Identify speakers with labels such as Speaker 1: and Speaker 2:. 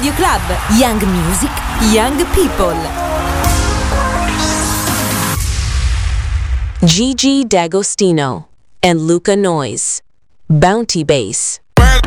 Speaker 1: Radio Club. Young Music, Young People.
Speaker 2: Gigi D'Agostino and Luca Noyes. Bounty Bass.